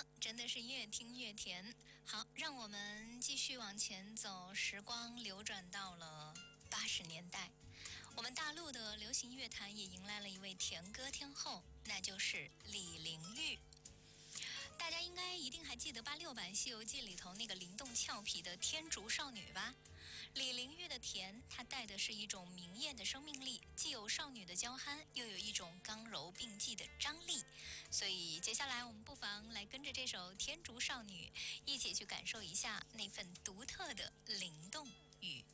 歌真的是越听越甜。好，让我们继续往前走，时光流转到了80年代，我们大陆的流行乐坛也迎来了一位甜歌天后，那就是李玲玉。大家应该一定还记得86版《西游记》里头那个灵动俏皮的天竺少女吧？李玲玉的甜，它带的是一种明艳的生命力，既有少女的娇憨，又有一种刚柔并济的张力。所以接下来我们不妨来跟着这首《天竺少女》，一起去感受一下那份独特的灵动与